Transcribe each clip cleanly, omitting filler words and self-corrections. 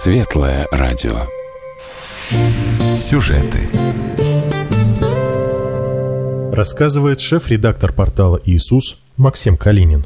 Светлое радио. Сюжеты. Рассказывает шеф-редактор портала «Иисус» Максим Калинин.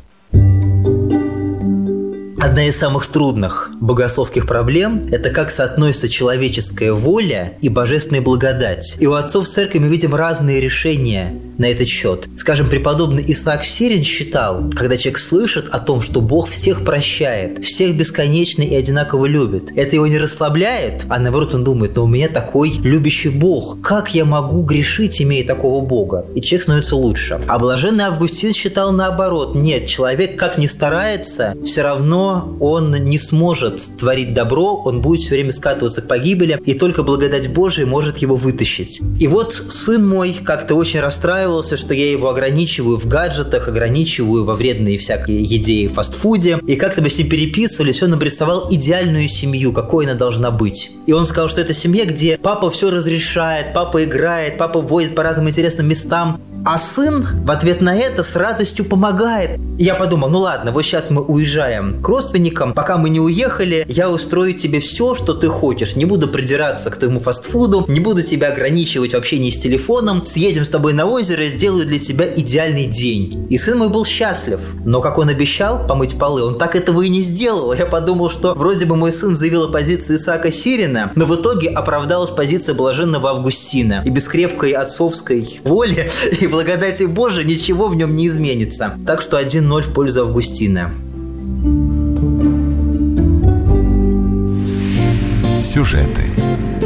Одна из самых трудных богословских проблем – это как соотносится человеческая воля и божественная благодать. И у отцов церкви мы видим разные решения на этот счет. Скажем, преподобный Исаак Сирин считал, когда человек слышит о том, что Бог всех прощает, всех бесконечно и одинаково любит, это его не расслабляет, а наоборот он думает: но у меня такой любящий Бог, как я могу грешить, имея такого Бога? И человек становится лучше. А блаженный Августин считал наоборот: нет, человек как ни старается, все равно он не сможет творить добро, он будет все время скатываться к погибели, и только благодать Божия может его вытащить. И вот сын мой как-то очень расстраивался, что я его ограничиваю в гаджетах, ограничиваю во вредной всякой еде и фастфуде. И как-то мы с ним переписывались, он обрисовал идеальную семью, какой она должна быть. И он сказал, что это семья, где папа все разрешает, папа играет, папа водит по разным интересным местам, а сын в ответ на это с радостью помогает. И я подумал: ну ладно, вот сейчас мы уезжаем к родственникам, пока мы не уехали, я устрою тебе все, что ты хочешь. Не буду придираться к твоему фастфуду, не буду тебя ограничивать в общении с телефоном, съедем с тобой на озеро, сделаю для тебя идеальный день. И сын мой был счастлив. Но, как он обещал помыть полы, он так этого и не сделал. Я подумал, что вроде бы мой сын заявил о позиции Исаака Сирина, но в итоге оправдалась позиция блаженного Августина. И без крепкой отцовской воли и благодати Божией ничего в нем не изменится. Так что 1-0 в пользу Августина. Сюжеты.